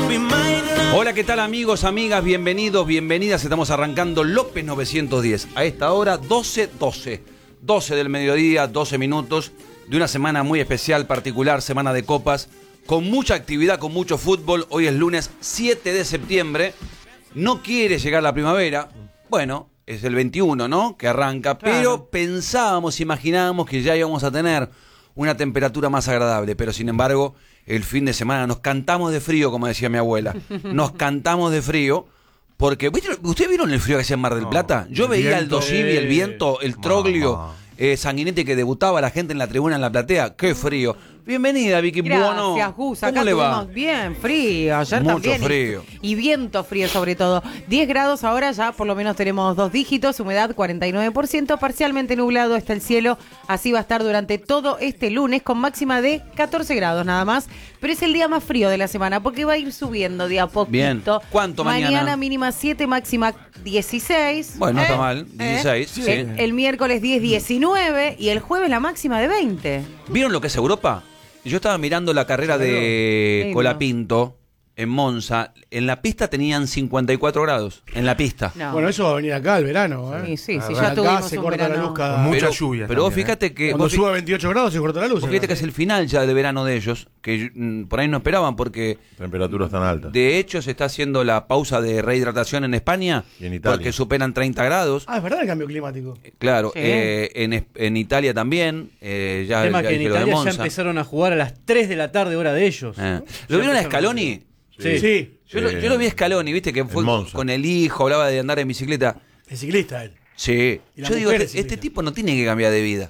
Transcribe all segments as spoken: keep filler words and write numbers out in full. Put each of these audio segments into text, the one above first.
Hola, ¿qué tal amigos, amigas? Bienvenidos, bienvenidas. Estamos arrancando López novecientos diez. A esta hora, doce doce. doce del mediodía, doce minutos de una semana muy especial, particular, semana de copas, con mucha actividad, con mucho fútbol. Hoy es lunes siete de septiembre. No quiere llegar la primavera. Bueno, es el veintiuno, ¿no? Que arranca. Claro. Pero pensábamos, imaginábamos que ya íbamos a tener una temperatura más agradable. Pero sin embargo, el fin de semana nos cantamos de frío, como decía mi abuela. Nos cantamos de frío. Porque, ¿ustedes vieron el frío que hacía en Mar del Plata? No, Yo veía viento, el Dosivi, eh, el viento, el Troglio, eh, Sanguinetti que debutaba, la gente en la tribuna, en la platea. ¡Qué frío! Bienvenida, Vicky. Bueno, Gracias, Gus. ¿Cómo Acá le va? Bien, frío. Ayer Mucho también. frío. Y, y viento frío, sobre todo. diez grados ahora, ya por lo menos tenemos dos dígitos, humedad cuarenta y nueve por ciento, parcialmente nublado está el cielo. Así va a estar durante todo este lunes, con máxima de catorce grados nada más. Pero es el día más frío de la semana, porque va a ir subiendo de a poquito. Bien. ¿Cuánto mañana? Mañana mínima siete, máxima dieciséis. Bueno, no ¿Eh? está mal. dieciséis. ¿Eh? Sí. El, el miércoles diez, diecinueve y el jueves la máxima de veinte. ¿Vieron lo que es Europa? Yo estaba mirando la carrera de sí, Colapinto en Monza. En la pista tenían cincuenta y cuatro grados. En la pista. No. Bueno, eso va a venir acá el verano, ¿eh? Sí, sí, sí, Acá ya tuvimos se un corta verano. la luz cada... Con mucha Pero- lluvia. Pero vos también, fíjate que... Cuando vos fi- sube a veintiocho grados se corta la luz. vos fíjate que es el final ya de verano de ellos. Que mm, por ahí no esperaban porque... Temperaturas tan altas. De hecho, se está haciendo la pausa de rehidratación en España. Y en Italia. Porque superan treinta grados. Ah, es verdad el cambio climático. Claro, Sí. eh, en, es- en Italia también. Eh, ya, El tema ya que en dije lo de Italia ya Monza. empezaron a jugar a las tres de la tarde, hora de ellos. Eh. Ya ¿Lo vieron a empezaron Scaloni? Sí. Sí. Yo, lo, Sí. yo lo vi a Scaloni, viste, que fue En Monza. con el hijo, hablaba de andar en bicicleta. Es ciclista él. Sí. Y la Yo digo, mujer este, es ciclista. este tipo no tiene que cambiar de vida.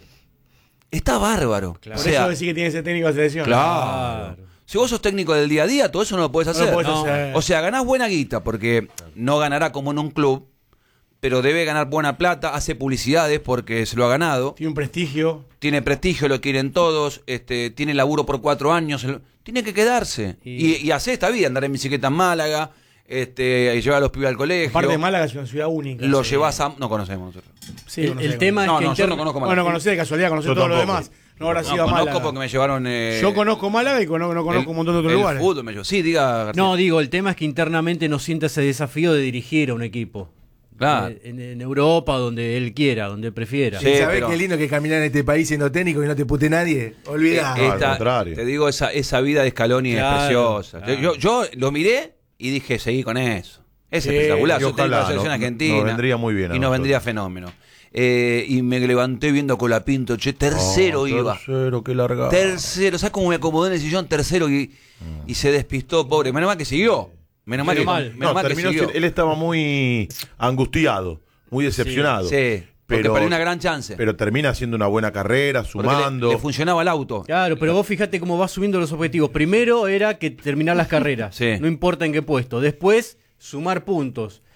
Está bárbaro. Claro. O Por sea, eso decís que tiene ese técnico de selección. claro. Si vos sos técnico del día a día, todo eso no lo podés No hacer. lo podés No. hacer. O sea, ganás buena guita, porque no ganará como en un club, pero debe ganar buena plata, hace publicidades porque se lo ha ganado, Tiene un prestigio. tiene prestigio, lo quieren todos, este, tiene laburo por cuatro años, el- tiene que quedarse. Y, Y- y hacer esta vida, andar en bicicleta en Málaga, este, llevar a los pibes al colegio. Aparte de Málaga es una ciudad única. Lo Sí. llevas a... No conocemos nosotros. Sí, El- conocés, el tema conocés. No, es que no, yo interna- no conozco Málaga. Bueno, conocés de casualidad, conocés Yo todo lo tampoco. demás. No habrá No, sido a conozco Málaga. porque me llevaron... eh, Yo conozco Málaga y conozco, no conozco el- un montón de otros el lugares. fútbol me llevó. Sí, diga García. No, digo, el tema es que internamente no sienta ese desafío de dirigir a un equipo. Claro. Eh, En, en Europa, donde él quiera, donde prefiera. Sí, ¿Y sabés pero- qué lindo que es caminar en este país siendo técnico y no te pute nadie? Olvidá. Eh, al esta- contrario. Te digo, esa, esa vida de Scaloni Claro, es preciosa. claro. Yo, yo lo miré y dije, seguí con eso. Es Sí, espectacular. y Soy técnico de la ojalá, selección no- argentina. nos vendría muy bien a Y nos nosotros. vendría fenómeno. Eh, y me levanté viendo Colapinto, che, tercero Oh, iba. Tercero, qué larga. Tercero, ¿sabes cómo me acomodé en el sillón? Tercero y, y se despistó, pobre. Menos mal que siguió. Menos mal que, Menos mal. menos No, mal que terminó siguió. siendo- él estaba muy angustiado, muy decepcionado. Sí, porque pero, perdió una gran chance. pero termina haciendo una buena carrera, Porque le- sumando. Le, funcionaba el auto. Claro, pero vos fíjate cómo va subiendo los objetivos. Primero era que terminar las carreras, Sí. no importa en qué puesto. Después, sumar puntos.